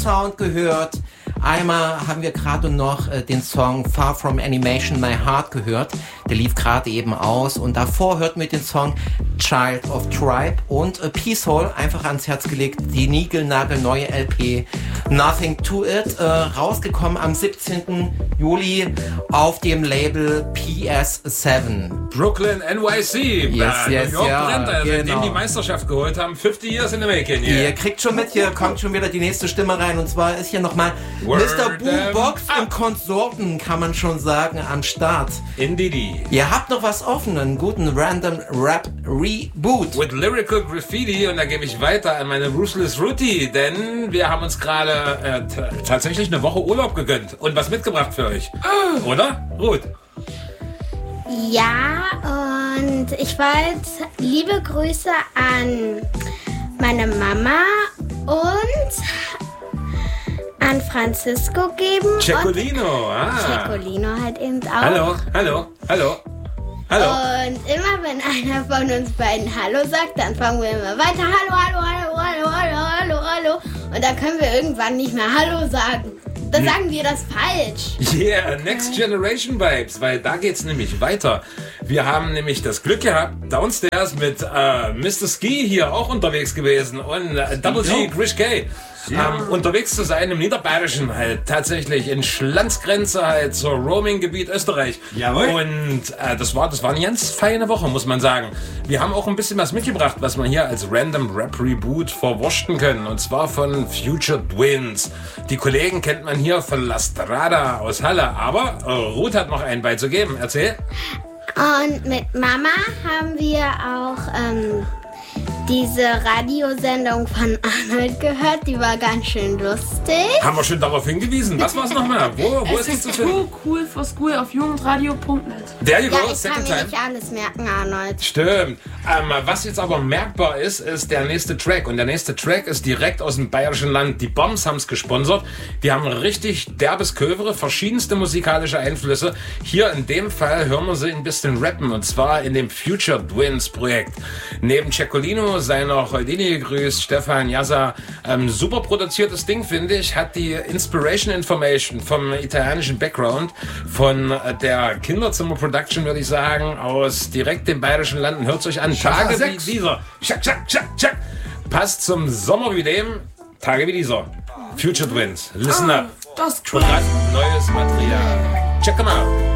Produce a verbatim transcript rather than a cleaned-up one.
Sound gehört. Einmal haben wir gerade noch äh, den Song Far From Animation My Heart gehört. Der lief gerade eben aus. Und davor hörten wir den Song Child of Tribe und äh, Peace Hall einfach ans Herz gelegt. Die niegelnagelneue L P Nothing to It, äh, rausgekommen am siebzehnten Juli auf dem Label P S sieben. Brooklyn, N Y C. Yes, äh, yes, New York ja, brennt, äh, seitdem genau. die Meisterschaft geholt haben. fifty years in the making. Yeah. Ihr kriegt schon mit, hier kommt schon wieder die nächste Stimme rein. Und zwar ist hier nochmal Mister Boombox und Konsorten, kann man schon sagen, am Start. Indeedy. Ihr habt noch was offen, einen guten Random Rap Reboot. With Lyrical Graffiti, und da gebe ich weiter an meine Ruthless Ruti, denn wir haben uns gerade äh, t- tatsächlich eine Woche Urlaub gegönnt und was mitgebracht für euch. Oder? Ruth? Ja, und ich wollte liebe Grüße an meine Mama und an Francisco geben. Cecolino, ah. Cecolino halt eben auch. Hallo, hallo, hallo, hallo. Und immer wenn einer von uns beiden Hallo sagt, dann fangen wir immer weiter. Hallo, hallo, hallo, hallo, hallo, hallo, hallo. Und dann können wir irgendwann nicht mehr Hallo sagen. Dann sagen wir das falsch. Yeah, Next Generation Vibes, weil da geht's nämlich weiter. Wir haben nämlich das Glück gehabt, downstairs mit äh, Mister Ski hier auch unterwegs gewesen und äh, Double G, Grish K. Ja. Ähm, unterwegs zu sein im Niederbayerischen halt, tatsächlich in Schlanzgrenze halt zur Roaming-Gebiet Österreich. Jawohl. Und äh, das war das war eine ganz feine Woche, muss man sagen. Wir haben auch ein bisschen was mitgebracht, was wir hier als Random Rap Reboot verwursten können. Und zwar von Future Twins. Die Kollegen kennt man hier von La Strada aus Halle. Aber äh, Ruth hat noch einen beizugeben. Erzähl. Und mit Mama haben wir auch ähm, diese Radiosendung von Arnold gehört. Die war ganz schön lustig. Haben wir schon darauf hingewiesen. Was war es nochmal? Wo, wo Es ist das zu ist finden? cool, cool for school auf jugendradio punkt net. There you Ja, go, ich kann second mir time. nicht alles merken, Arnold. Stimmt. Ähm, was jetzt aber merkbar ist, ist der nächste Track. Und der nächste Track ist direkt aus dem bayerischen Land. Die Bombs haben es gesponsert. Die haben richtig derbes Kövere, verschiedenste musikalische Einflüsse. Hier in dem Fall hören wir sie ein bisschen rappen. Und zwar in dem Future Twins Projekt. Neben Cecolino sei noch Houdini gegrüßt, Stefan Jassa. Ähm, super produziertes Ding, finde ich. Hat die Inspiration Information vom italienischen Background, von äh, der Kinderzimmer Production, würde ich sagen, aus direkt dem bayerischen Land. Hört euch an. Tage wie dieser. Schack, schack, schack, schack. Passt zum Sommer wie dem. Tage wie dieser. Future Twins. Listen up. Das ist cool. Neues Material. Check them out.